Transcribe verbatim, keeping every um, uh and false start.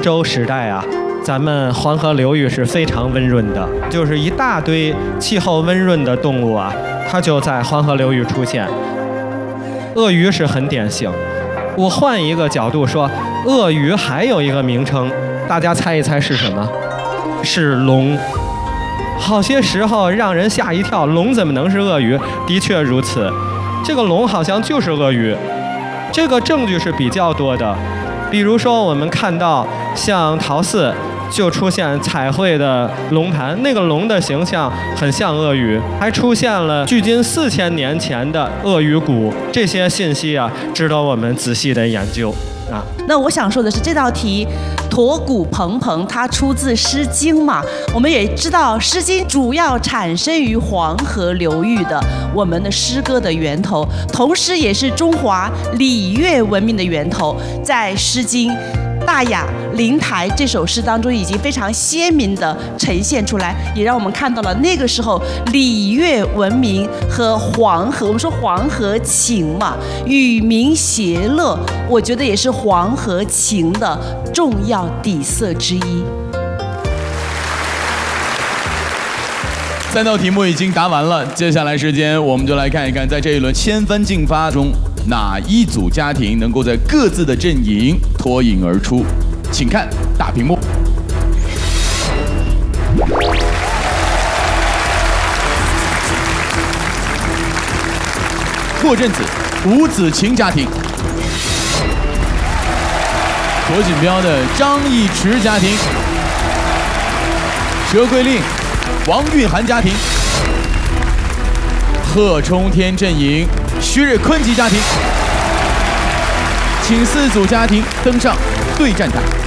周时代啊，咱们黄河流域是非常温润的，就是一大堆气候温润的动物啊，它就在黄河流域出现。鳄鱼是很典型。我换一个角度说，鳄鱼还有一个名称，大家猜一猜是什么？是龙。好些时候让人吓一跳，龙怎么能是鳄鱼？的确如此，这个龙好像就是鳄鱼。这个证据是比较多的，比如说我们看到像陶寺就出现彩绘的龙盘，那个龙的形象很像鳄鱼，还出现了距今四千年前的鳄鱼骨，这些信息啊，值得我们仔细的研究啊。 那我想说的是，这道题驼骨鹏鹏，它出自《诗经》嘛。我们也知道，《诗经》主要产生于黄河流域的我们的诗歌的源头，同时也是中华礼乐文明的源头。在《诗经》大雅灵台这首诗当中已经非常鲜明地呈现出来，也让我们看到了那个时候礼乐文明和黄河，我们说黄河情嘛，与民谐乐，我觉得也是黄河情的重要底色之一。 三道题目已经答完了，接下来时间我们就来看一看，在这一轮千分竞发中，哪一组家庭能够在各自的阵营脱颖而出？请看大屏幕。霍震子、吴子晴家庭，左锦标的张义驰家庭，佘桂令、王韵涵家庭，贺冲天阵营徐瑞坤吉家庭，请四组家庭登上对战台。